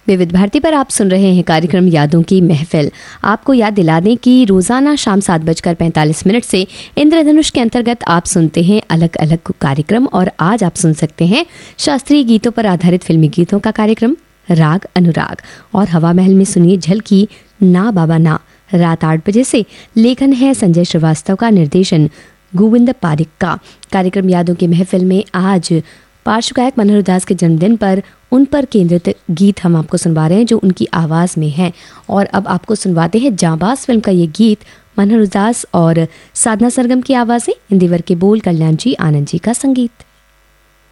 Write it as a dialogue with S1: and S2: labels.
S1: विविध भारती पर आप सुन रहे हैं कार्यक्रम यादों की महफिल। आपको याद दिला दें कि रोजाना शाम 7:45 से इंद्रधनुष के अंतर्गत आप सुनते हैं अलग अलग कार्यक्रम, और आज आप सुन सकते हैं शास्त्रीय गीतों पर आधारित फिल्मी गीतों का कार्यक्रम राग अनुराग, और हवा महल में सुनिए झलकी ना बाबा ना। रात 8 बजे से लेखन है संजय श्रीवास्तव का, निर्देशन गोविंद पारिक का। कार्यक्रम यादों की महफिल में आज पार्श्व गायक मनोहर उदास के जन्मदिन पर उन पर केंद्रित गीत हम आपको सुनवा रहे हैं जो उनकी आवाज़ में है। और अब आपको सुनवाते हैं जांबाज फिल्म का ये गीत, मनोहर उदास और साधना सरगम की आवाज़ें, इंदिवर के बोल, कल्याण जी आनंद जी का संगीत।